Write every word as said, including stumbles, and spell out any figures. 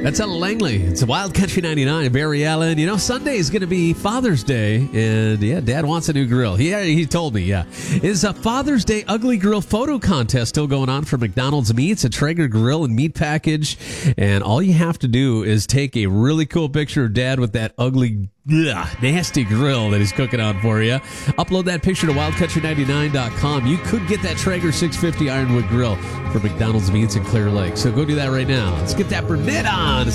That's out of Langley. It's Wild Country ninety-nine, Barry Allen. You know, Sunday is going to be Father's Day, and yeah, Dad wants a new grill. He, he told me, yeah. Is a Father's Day ugly grill photo contest still going on for McDonald's Meats, a Traeger grill and meat package, and all you have to do is take a really cool picture of Dad with that ugly, ugh, nasty grill that he's cooking on for you. Upload that picture to wild country ninety-nine dot com. You could get that Traeger six fifty Ironwood grill for McDonald's Meats in Clear Lake. So go do that right now. Let's get that Burnett on.